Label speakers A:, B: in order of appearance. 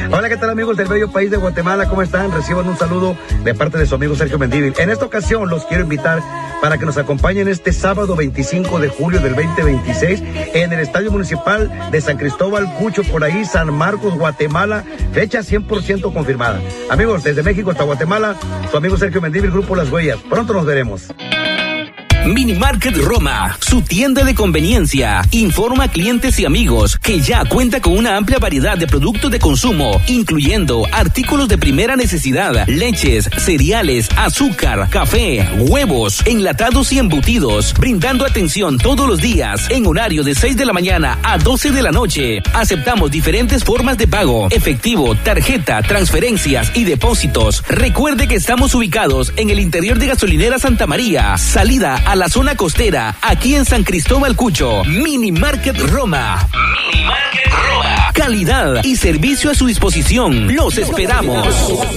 A: Hola, ¿qué tal, amigos del bello país de Guatemala? ¿Cómo están? Reciban un saludo de parte de su amigo Sergio Mendívil. En esta ocasión los quiero invitar para que nos acompañen este sábado 25 de julio del 2026 en el Estadio Municipal de San Cristóbal Cucho, por ahí, San Marcos, Guatemala, fecha 100% confirmada. Amigos, desde México hasta Guatemala, su amigo Sergio Mendívil, Grupo Las Huellas. Pronto nos veremos.
B: Mini Market Roma, su tienda de conveniencia, informa a clientes y amigos que ya cuenta con una amplia variedad de productos de consumo, incluyendo artículos de primera necesidad, leches, cereales, azúcar, café, huevos, enlatados y embutidos, brindando atención todos los días en horario de 6 de la mañana a 12 de la noche. Aceptamos diferentes formas de pago, efectivo, tarjeta, transferencias y depósitos. Recuerde que estamos ubicados en el interior de Gasolinera Santa María, salida a la zona costera, aquí en San Cristóbal Cucho. Mini Market Roma. Mini Market Roma. Calidad y servicio a su disposición. Los esperamos.